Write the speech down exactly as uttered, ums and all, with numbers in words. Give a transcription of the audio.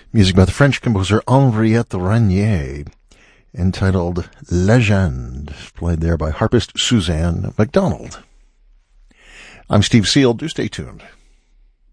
Music by the French composer Henriette Renier, entitled Legende, played there by harpist Suzanne MacDonald. I'm Steve Seal. Do stay tuned.